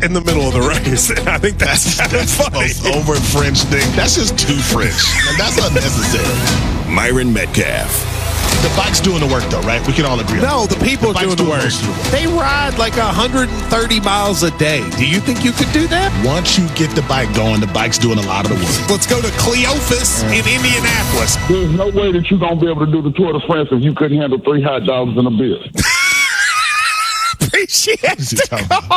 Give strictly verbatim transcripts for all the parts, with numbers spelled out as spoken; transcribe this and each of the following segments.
in the middle of the race. And I think that's, that's, that's funny. The most over French thing. That's just too French. And that's unnecessary. Myron Metcalf. The bike's doing the work, though, right? We can all agree. No, the people the are doing the work. They ride like one hundred thirty miles a day. Do you think you could do that? Once you get the bike going, the bike's doing a lot of the work. Let's go to Cleophas uh, in Indianapolis. There's no way that you're going to be able to do the Tour de France if you couldn't handle three hot dogs and a beer. Appreciate it.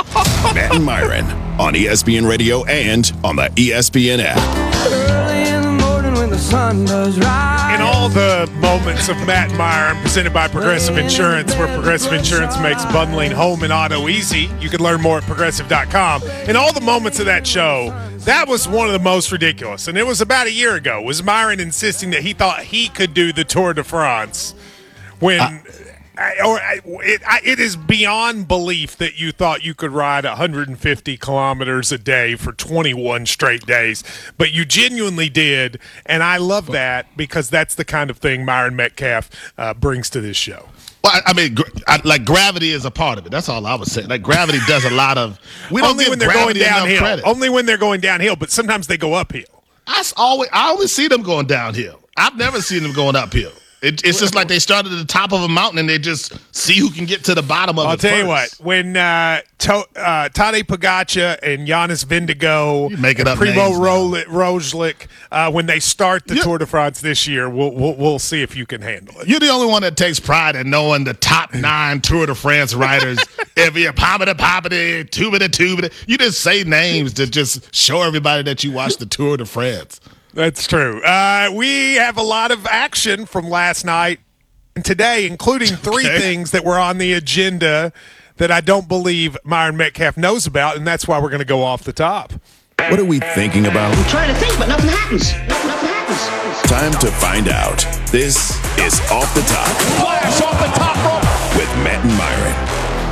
Matt and Myron on E S P N Radio and on the E S P N app. Early in the morning when the sun does rise. In all the moments of Matt and Myron presented by Progressive Insurance, where Progressive Insurance makes bundling home and auto easy. You can learn more at progressive dot com. In all the moments of that show, that was one of the most ridiculous. And it was about a year ago. Was Myron insisting that he thought he could do the Tour de France when... Uh, I, or I, it, I, it is beyond belief that you thought you could ride one hundred fifty kilometers a day for twenty-one straight days, but you genuinely did, and I love that because that's the kind of thing Myron Metcalf uh, brings to this show. Well, I, I mean, gr- I, like gravity is a part of it. That's all I was saying. Like gravity does a lot of. We don't only give when they're going gravity enough downhill. credit. Only when they're going downhill, but sometimes they go uphill. I s- always, I always see them going downhill. I've never seen them going uphill. It, it's just like they started at the top of a mountain and they just see who can get to the bottom of I'll it tell first. you what, when uh, to, uh, Tadej Pogacar and Jonas Vingegaard, You make it and up Primo names Ro- Roglic, uh, when they start the Yeah. Tour de France this year, we'll, we'll we'll see if you can handle it. You're the only one that takes pride in knowing the top nine Tour de France riders. Every poppity poppity, tubity tubity. You just say names to just show everybody that you watched the Tour de France. That's true. Uh, we have a lot of action from last night and today, including three Okay. things that were on the agenda that I don't believe Myron Metcalf knows about, and that's why we're going to go off the top. What are we thinking about? I'm trying to think, but nothing happens. Nothing happens. Time to find out. This is Off the Top. Flash off the top rope. With Matt and Myron.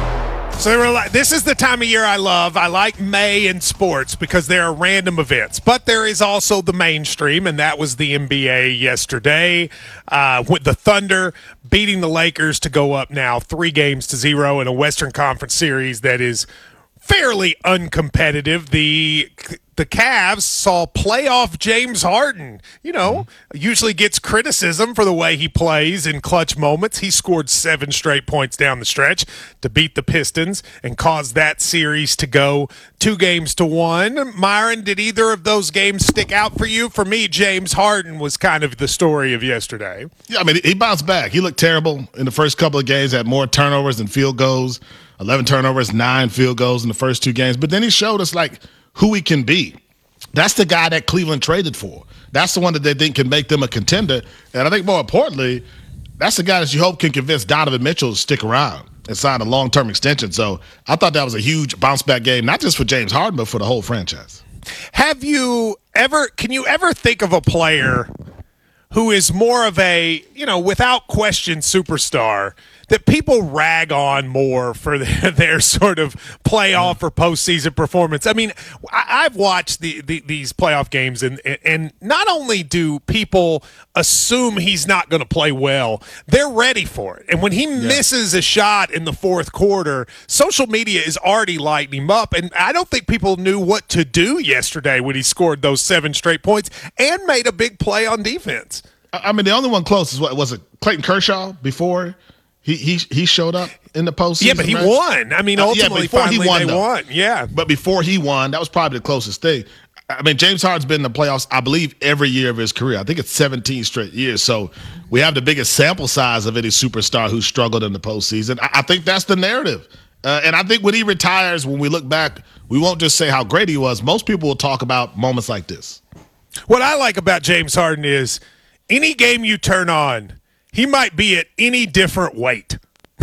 So they were like, this is the time of year I love. I like May in sports because there are random events. But there is also the mainstream, and that was the N B A yesterday uh, with the Thunder beating the Lakers to go up now three games to zero in a Western Conference series that is fairly uncompetitive. The the Cavs saw playoff James Harden, you know, usually gets criticism for the way he plays in clutch moments. He scored seven straight points down the stretch to beat the Pistons and cause that series to go two games to one. Myron, did either of those games stick out for you? For me, James Harden was kind of the story of yesterday. Yeah, I mean, he bounced back. He looked terrible in the first couple of games, had more turnovers than field goals, eleven turnovers, nine field goals in the first two games. But then he showed us, like, who he can be. That's the guy that Cleveland traded for. That's the one that they think can make them a contender. And I think more importantly, that's the guy that you hope can convince Donovan Mitchell to stick around and sign a long-term extension. So I thought that was a huge bounce-back game, not just for James Harden, but for the whole franchise. Have you ever, can you ever think of a player who is more of a, you know, without question superstar that people rag on more for their, their sort of playoff or postseason performance? I mean, I, I've watched the, the, these playoff games, and, and not only do people assume he's not going to play well, they're ready for it. And when he yeah. misses a shot in the fourth quarter, social media is already lighting him up. And I don't think people knew what to do yesterday when he scored those seven straight points and made a big play on defense. I mean, the only one close is what was it? Clayton Kershaw before he he he showed up in the postseason. Yeah, but he right? won. I mean, ultimately, uh, yeah, before finally, he won, they though. won. Yeah, but before he won, that was probably the closest thing. I mean, James Harden's been in the playoffs, I believe, every year of his career. I think it's seventeen straight years. So we have the biggest sample size of any superstar who struggled in the postseason. I, I think that's the narrative. Uh, and I think when he retires, when we look back, we won't just say how great he was. Most people will talk about moments like this. What I like about James Harden is any game you turn on, he might be at any different weight.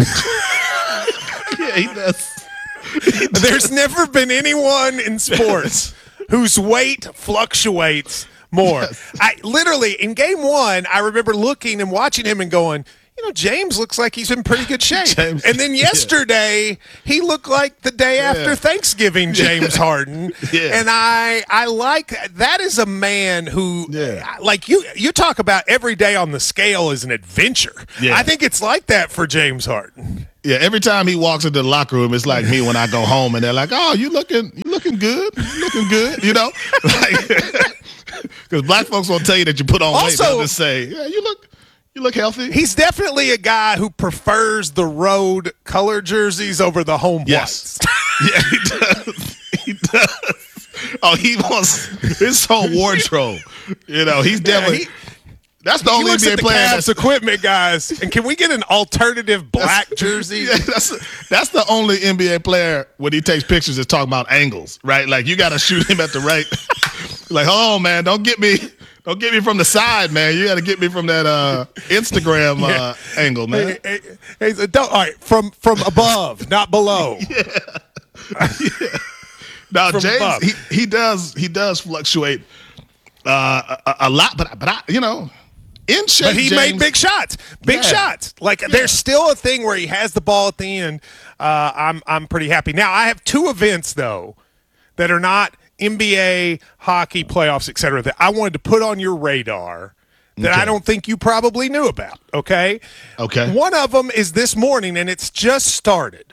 Yeah, he does. He does. There's never been anyone in sports whose weight fluctuates more. Yes. I literally, in game one, I remember looking and watching him and going, you know, James looks like he's in pretty good shape. James, and then yesterday, yeah. he looked like the day Yeah. after Thanksgiving James Harden. Yeah. And I I like that is a man who, Yeah. like you you talk about every day on the scale is an adventure. Yeah. I think it's like that for James Harden. Yeah, every time he walks into the locker room, it's like me when I go home and they're like, "Oh, you looking, you looking good. You looking good. You know, because black folks won't tell you that you put on weight. Also- They'll just say, yeah, you look, you look healthy. He's definitely a guy who prefers the road color jerseys over the home Yes. whites. Yeah, he does. He does. Oh, he wants his whole wardrobe. You know, he's definitely. he- that's the He only looks N B A at the player. Cavs That's, equipment, guys. And can we get an alternative black jersey? yeah, that's that's the only N B A player when he takes pictures is talking about angles, right? Like you got to shoot him at the right. Like, oh man, don't get me, don't get me from the side, man. You got to get me from that uh, Instagram uh, angle, man. Hey, hey, hey, so don't- all right, from from above, not below. Now from James, above. he, he does he does fluctuate uh, a, a lot, but but I, you know, in shape. But he James, made big shots, big Yeah. shots. Like there's still a thing where he has the ball at the end. Uh, I'm I'm pretty happy. Now I have two events though that are not N B A, hockey, playoffs, et cetera, that I wanted to put on your radar that Okay. I don't think you probably knew about. Okay. Okay. One of them is this morning, and it's just started.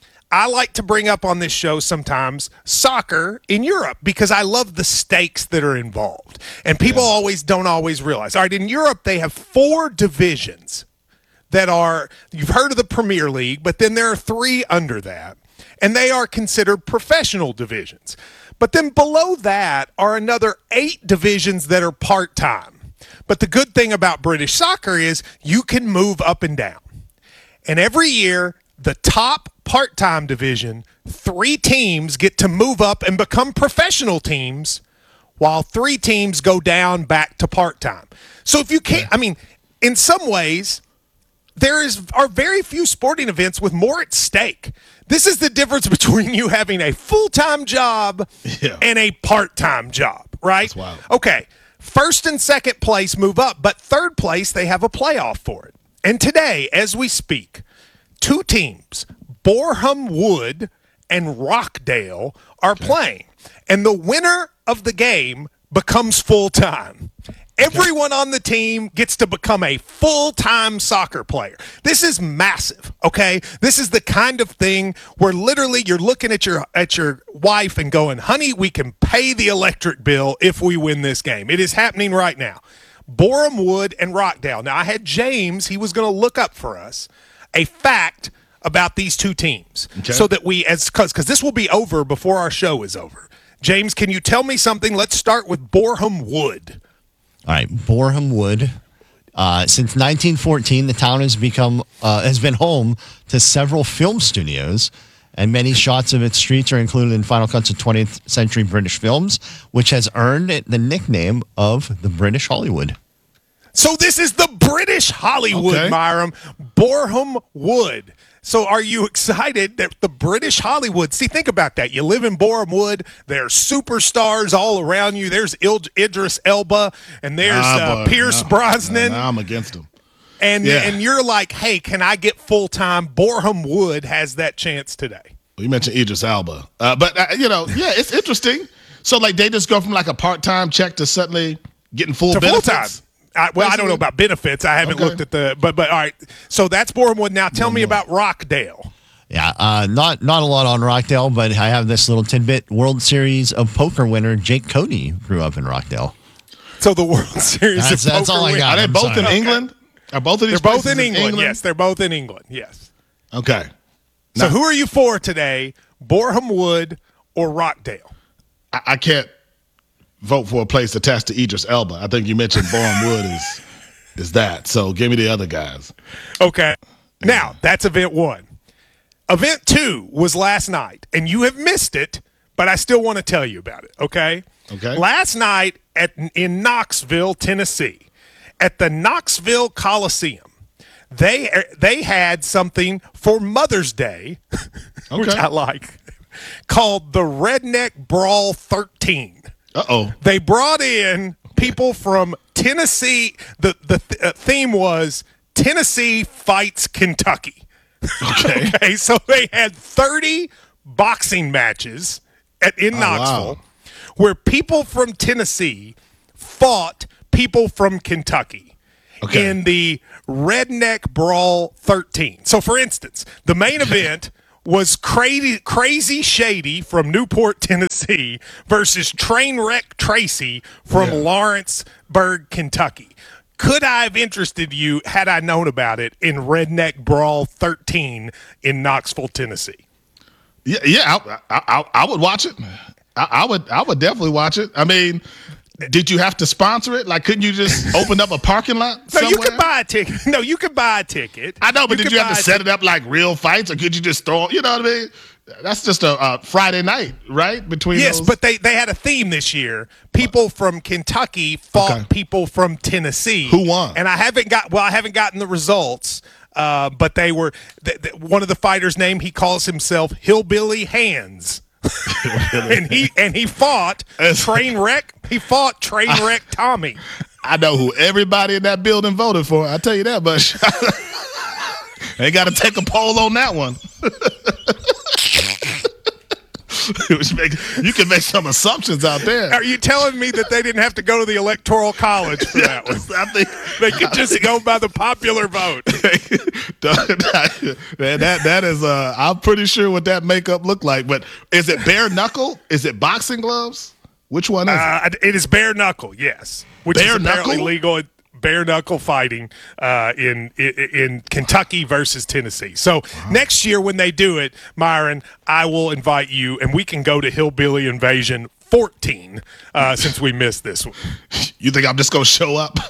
I like to bring up on this show sometimes soccer in Europe because I love the stakes that are involved. And people always don't always realize. All right, in Europe, they have four divisions that are, you've heard of the Premier League, but then there are three under that. And they are considered professional divisions. But then below that are another eight divisions that are part-time. But the good thing about British soccer is you can move up and down. And every year, the top part-time division, three teams get to move up and become professional teams while three teams go down back to part-time. So if you can't, I mean, in some ways, there is are very few sporting events with more at stake. This is the difference between you having a full-time job Yeah. and a part-time job, right? That's wild. Okay, first and second place move up, but third place, they have a playoff for it. And today, as we speak, two teams, Boreham Wood and Rockdale, are playing. And the winner of the game becomes full-time. Everyone on the team gets to become a full-time soccer player. This is massive, okay? This is the kind of thing where literally you're looking at your at your wife and going, honey, we can pay the electric bill if we win this game. It is happening right now. Boreham Wood and Rockdale. Now, I had James, he was going to look up for us a fact about these two teams Okay. so that we, as because because this will be over before our show is over. James, can you tell me something? Let's start with Boreham Wood. All right, Boreham Wood. Uh, since nineteen fourteen, the town has become uh, has been home to several film studios, and many shots of its streets are included in final cuts of twentieth century British films, which has earned it the nickname of the British Hollywood. So this is the British Hollywood, Okay. Myram. Boreham Wood. So are you excited that the British Hollywood, see, think about that. You live in Boreham Wood. There's superstars all around you. There's Il- Idris Elba, and there's Ah, uh, boy, Pierce now- Brosnan. Now I'm against him. and, yeah. and you're like, hey, can I get full-time? Boreham Wood has that chance today. Well, you mentioned Idris Elba, uh, but uh, you know, yeah, it's interesting. So like they just go from like a part-time check to suddenly getting full To benefits. full-time. I, well, I don't know Basically. about benefits. I haven't Okay. looked at the, but but all right. So that's Boreham Wood. Now tell me about Rockdale. Yeah, uh, not not a lot on Rockdale, but I have this little tidbit. World Series of Poker winner Jake Cody grew up in Rockdale. So the World Series That's- of that's Poker all I win- got. Are they I'm both sorry. in England? Are both of these They're both places in England. Yes, they're both in England. Yes. Okay. So Now- who are you for today? Boreham Wood or Rockdale? I, I can't vote for a place attached to Idris Elba. I think you mentioned Boreham Wood is is that. So give me the other guys. Okay. Now, that's event one. Event two was last night, and you have missed it, but I still want to tell you about it, okay? Okay. Last night at in Knoxville, Tennessee, at the Knoxville Coliseum, they they had something for Mother's Day, which Okay. I like, called the Redneck Brawl thirteen. Uh-oh. They brought in people from Tennessee. The the th- uh, theme was Tennessee fights Kentucky. Okay. Okay, so they had thirty boxing matches at, in Oh, Knoxville wow. where people from Tennessee fought people from Kentucky Okay. in the Redneck Brawl thirteen. So, for instance, the main event was Crazy, Crazy Shady from Newport, Tennessee versus Trainwreck Tracy from Yeah. Lawrenceburg, Kentucky. Could I have interested you had I known about it in Redneck Brawl thirteen in Knoxville, Tennessee? Yeah, yeah, I, I, I, I would watch it. I, I would, I would definitely watch it. I mean, did you have to sponsor it? Like, couldn't you just open up a parking lot No, somewhere? you could buy a ticket. No, you could buy a ticket. I know, but did could you have buy to a set ticket. it up like real fights, or could you just throw? You know what I mean? That's just a, a Friday night, right? Between Yes, those? but they, they had a theme this year. People from Kentucky fought Okay. people from Tennessee. Who won? And I haven't got well, I haven't gotten the results. Uh, but they were th- th- one of the fighters' name. He calls himself Hillbilly Hands, and he and he fought Trainwreck. He fought Trainwreck Tommy. I know who everybody in that building voted for. I tell you that much. They got to take a poll on that one. Which make, you can make some assumptions out there. Are you telling me that they didn't have to go to the electoral college for that one? I think They could just go by the popular vote. Man, that that is. Uh, I'm pretty sure what that makeup looked like. But is it bare knuckle? Is it boxing gloves? Which one is it? Uh, it is bare knuckle, yes, which Bare is apparently knuckle? legal. Bare knuckle fighting uh, in, in in Kentucky versus Tennessee. So next year when they do it, Myron, I will invite you, and we can go to Hillbilly Invasion fourteen uh, since we missed this one. You think I'm just gonna show up?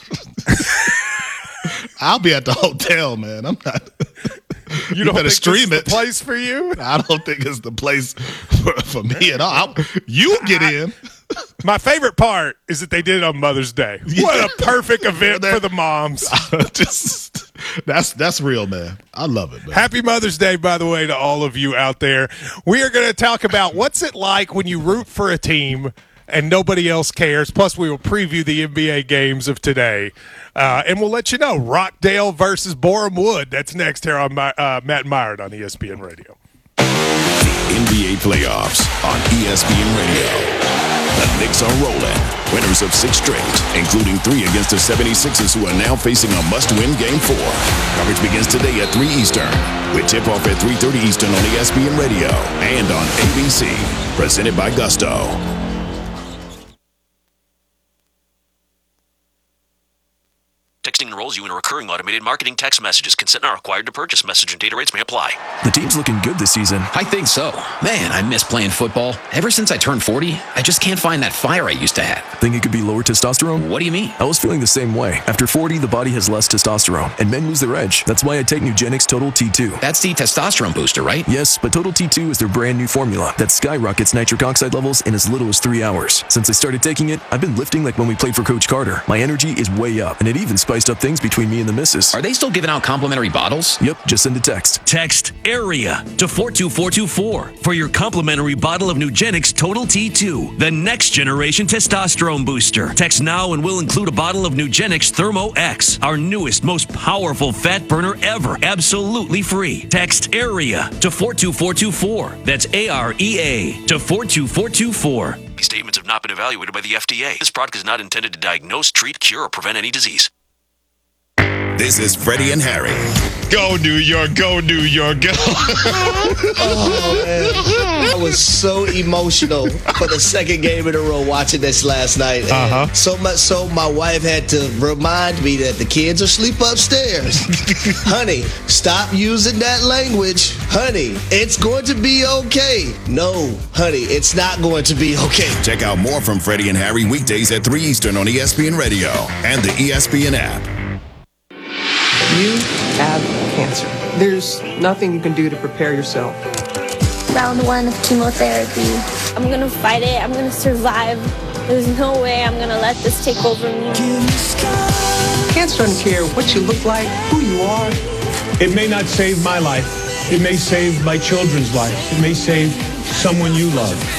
I'll be at the hotel, man. I'm not. You don't better think stream this is it. the place for you? I don't think it's the place for, for me at all. I'll, you get in. My favorite part is that they did it on Mother's Day. What a perfect event for the moms. Just that's that's real, man. I love it, man. Happy Mother's Day, by the way, to all of you out there. We are going to talk about what's it like when you root for a team and nobody else cares. Plus, we will preview the N B A games of today. Uh, and we'll let you know Rockdale versus Borum Wood. That's next here on my, uh, Matt Myron on E S P N Radio. N B A playoffs on E S P N Radio. The Knicks are rolling, winners of six straight, including three against the seventy-sixers, who are now facing a must-win Game four. Coverage begins today at three Eastern, with tip-off at three thirty Eastern on E S P N Radio and on A B C. Presented by Gusto. Texting enrolls you in a recurring automated marketing text messages. Consent not required to purchase. Message and data rates may apply. The team's looking good this season. I think so. Man, I miss playing football. Ever since I turned forty, I just can't find that fire I used to have. Think it could be lower testosterone? What do you mean? I was feeling the same way. After forty, the body has less testosterone, and men lose their edge. That's why I take Nugenix Total T two. That's the testosterone booster, right? Yes, but Total T two is their brand new formula that skyrockets nitric oxide levels in as little as three hours. Since I started taking it, I've been lifting like when we played for Coach Carter. My energy is way up, and it even spiced up things between me and the missus. Are they still giving out complimentary bottles? Yep, just send a text. Text AREA to four two four two four for your complimentary bottle of Nugenix Total T two, the next generation testosterone booster. Text now and we'll include a bottle of Nugenix Thermo X, our newest, most powerful fat burner ever, absolutely free. Text AREA to four two four two four. That's A R E A to four two four two four. These statements have not been evaluated by the F D A. This product is not intended to diagnose, treat, cure, or prevent any disease. This is Freddie and Harry. Go New York, go New York, go. Oh, man. I was so emotional for the second game in a row watching this last night. And Uh-huh. so much so my wife had to remind me that the kids are asleep upstairs. Honey, stop using that language. Honey, it's going to be okay. No, honey, it's not going to be okay. Check out more from Freddie and Harry weekdays at three Eastern on E S P N Radio and the E S P N app. You have cancer. There's nothing you can do to prepare yourself. Round one of chemotherapy. I'm gonna fight it. I'm gonna survive. There's no way I'm gonna let this take over me. Cancer doesn't care what you look like, who you are. It may not save my life. It may save my children's lives. It may save someone you love.